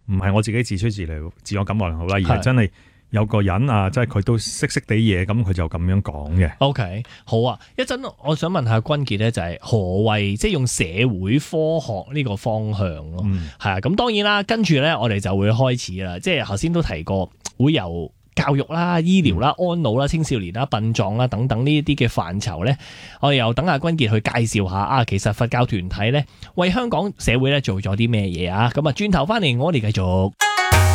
唔係我自己自吹自我感覺良好啦，而係真係有個人啊，即係佢都識地嘢，咁佢就咁樣講嘅。 OK， 好啊！一陣我想問下君傑咧，就係何謂即係用社會科學呢個方向咯？係啊，咁當然啦，跟住咧我哋就會開始啦，即係頭先都提過，會由教育啦、醫療啦、安老啦、青少年啦、殯葬啦等等呢一啲嘅範疇咧，我哋又等阿君傑去介紹下啊，其實佛教團體咧為香港社會咧做咗啲咩嘢啊？咁啊，轉頭翻嚟我哋繼續。